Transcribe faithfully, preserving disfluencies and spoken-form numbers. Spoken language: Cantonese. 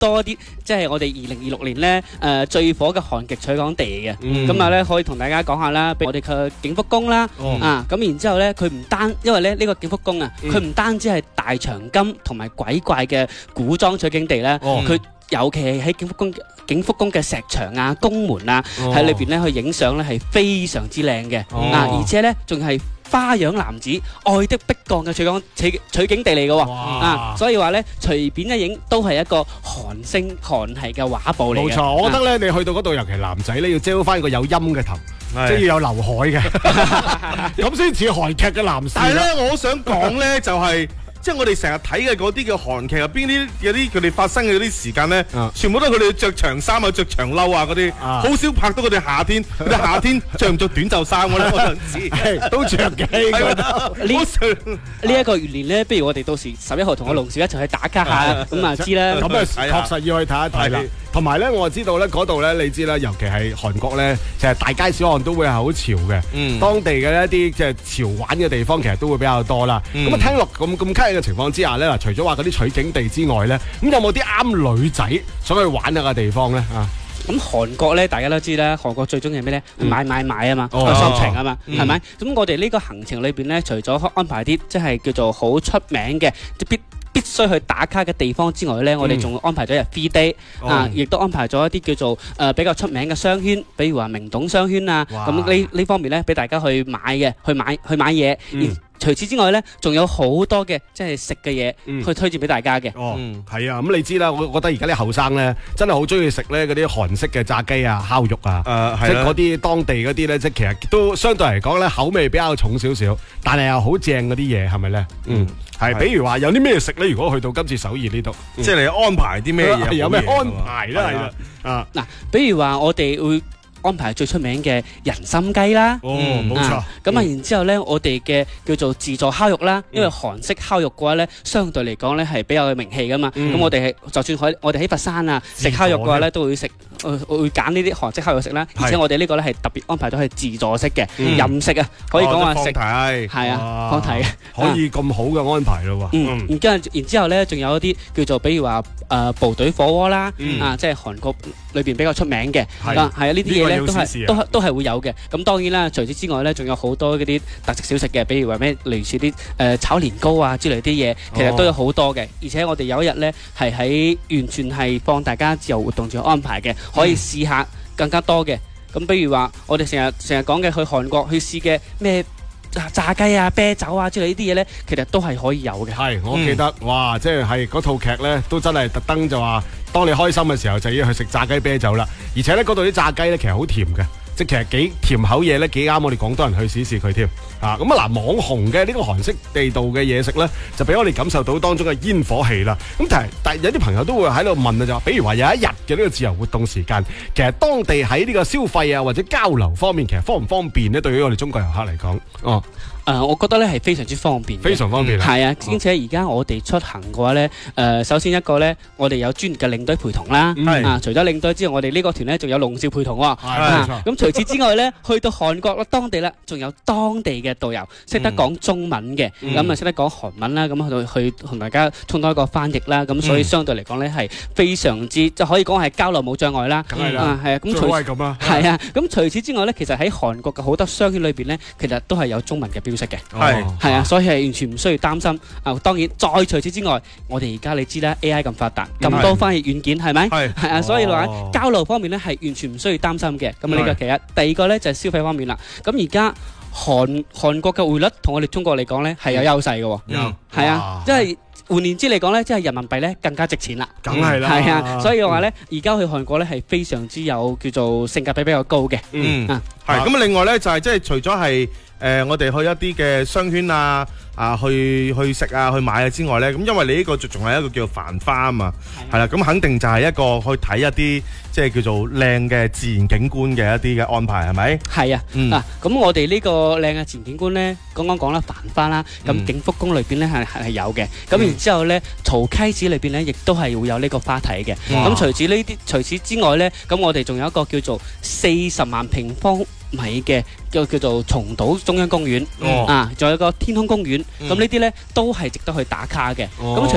多啲，即係我哋二零二六年咧誒最火嘅韓劇取景地嘅。咁啊咧可以同大家講下啦，比如我哋嘅景福宮啦，啊咁然之後咧佢唔單因為咧呢個景福宮啊，佢唔單止係大長今同埋鬼怪嘅古裝取景地咧，佢尤其係喺景福宮景福宮嘅石牆啊、宮門啊，喺裏邊咧去影相咧係非常之靚嘅，啊而且咧仲係花樣男子愛的迫降嘅取景取取景地嚟嘅喎，啊所以話咧隨便一影都係一個韓星韓系嘅畫布嚟嘅。 冇錯，我覺得咧你去到嗰度，尤其男仔咧要遮翻個有陰嘅頭。即係要有劉海嘅，咁先似韓劇嘅男士。 但係咧，我想講咧就係、是。即係我哋成日睇嘅嗰啲嘅韓劇入邊啲有啲佢哋發生嘅嗰啲時間咧，啊、全部都係佢哋着長衫啊、着長褸啊嗰啲，好、啊、少拍到佢哋夏天。佢哋夏天着唔着短袖衫嘅咧？我想知， 都着嘅。 呢呢一個月年咧，不如我哋到時十一號同我龍少一齊去打卡下，咁啊知啦。 咁啊確實要去睇一睇啦。同埋咧，我知道咧嗰度咧，你知啦，尤其係韓國咧，其實大街小巷都會係好潮嘅。嗯，當地嘅一啲即係潮玩嘅地方，其實都會比較多啦。咁啊、嗯，聽落咁咁吸引嘅情況之下咧，嗱，除咗話嗰啲取景地之外咧，咁有冇啲啱女仔想去玩下嘅地方咧？啊！ 咁韓國咧，大家都知啦，韓國最中意係咩咧？嗯、買買買啊嘛，去 shopping 啊嘛，係咪？咁我哋呢個行程裏邊咧，除咗安排啲即係叫做好出名嘅必必須去打卡嘅地方之外咧，我哋仲安排咗日 free day、嗯、啊，亦都安排咗一啲叫做誒、呃、比較出名嘅商圈，比如話明洞商圈啊，咁呢呢方面咧，俾大家去買嘅，去買去買嘢。嗯除此之外咧，仲有好多嘅即係食嘅嘢去推薦俾大家嘅。 哦，係啊，咁你知啦，我覺得而家啲後生咧，真係好中意食咧嗰啲韓式嘅炸雞啊、烤肉啊，誒即係嗰啲當地嗰啲咧，即係其實都相對嚟講咧，口味比較重少少，但係又好正嗰啲嘢，係咪咧？嗯，係。比如話有啲咩食咧？如果去到今次首爾呢度， 即係你安排啲咩嘢？ 有咩安排咧？係啦，啊嗱，比如話我哋會安排最出名嘅人參雞啦， 哦，冇錯。 咁啊，然之後咧，我哋嘅叫做自助烤肉啦，因為韓式烤肉嘅話咧，相對嚟講咧係比較有名氣噶嘛。咁我哋係就算喺我哋喺佛山啊食烤肉嘅話咧，都會食會會揀呢啲韓式烤肉食啦。而且我哋呢個咧係特別安排咗係自助式嘅任食啊，可以講話食係啊，放題嘅， 可以咁好嘅安排咯喎。 嗯，然之後然之後咧，仲有一啲叫做比如話誒部隊火鍋啦，啊，即係韓國裏邊比較出名嘅，係啊，呢啲嘢。都係都係都係會有嘅，咁當然啦，除此之外咧，仲有好多嗰啲特色小食嘅，比如話咩類似啲誒炒年糕啊之類啲嘢，其實都有好多嘅。而且我哋有一日咧係喺完全係放大家自由活動自由安排嘅，可以試下更加多嘅。咁比如話我哋成日成日講嘅去韓國去試嘅咩炸雞啊、啤酒啊之類呢啲嘢咧，其實都係可以有嘅。 係，我記得，嗯、哇，即係係嗰套劇咧，都真係特登就話，當你開心嘅時候就要去食炸雞啤酒啦。而且咧嗰度啲炸雞咧其實好甜嘅，即係其實幾甜口嘢咧，幾啱我哋廣東人去試試佢添。啊，咁啊嗱，網紅嘅呢個韓式地道嘅嘢食咧，就俾我哋感受到當中嘅煙火氣啦。咁但係但係有啲朋友都會喺度問啊，就話，比如話有一日嘅呢個自由活動時間，其實當地喺呢個消費啊或者交流方面，其實方唔方便咧？對於我哋中國遊客嚟講，哦。 誒、呃，我覺得咧係非常之方便， 非常方便啦。 係啊，兼且而家我哋出行嘅話咧，誒、呃，首先一個咧，我哋有專業嘅領隊陪同啦。係、嗯、啊，除咗領隊之外，我哋呢個團咧仲有龍少陪同喎。係啊，咁除此之外咧，去到韓國啦，當地啦，仲有當地嘅導遊，識得講中文嘅，咁啊識得講韓文啦，咁去到去同大家充當一個翻譯啦。咁所以相對嚟講咧係非常之，就可以講係交流冇障礙啦。 梗係啦，係啊，咁除係咁啊。 係啊，咁除此之外咧，其實喺韓國嘅好多商圈裏邊咧，其實都係有中文嘅標識嘅。係。係啊，所以係完全唔需要擔心。啊，當然再除此之外，我哋而家你知啦 ，A I 咁發達，咁多翻譯軟件係咪？係係啊，所以話交流方面咧係完全唔需要擔心嘅。咁呢個其一，第二個咧就係消費方面啦。咁而家韓韓國嘅匯率同我哋中國嚟講咧係有優勢嘅。嗯，係啊，即係換言之嚟講咧，即係人民幣咧更加值錢啦。 梗係啦。 係啊，所以話咧，而家去韓國咧係非常之有叫做性價比比較高嘅。 嗯啊，係咁啊，另外咧就係即係除咗係。誒、呃，我哋去一啲嘅商圈啊，啊，去去食啊，去買啊之外咧，咁因為你呢個仲係一個叫做繁花啊嘛，係啦，咁肯定就係一個去睇一啲即係叫做靚嘅自然景觀嘅一啲嘅安排，係咪？係啊，嗯、啊，咁我哋呢個靚嘅自然景觀咧，剛剛講啦，繁花啦，咁景福宮裏邊咧係係有嘅，咁、嗯、然之後咧，曹溪子裏邊咧亦都係會有呢個花體嘅，咁除此呢啲，除此之外咧，咁我哋仲有一個叫做四十萬平方米嘅叫叫做松島中央公園，哦、啊，仲有一個天空公園，咁、嗯、呢啲咧都係值得去打卡嘅。咁、哦、除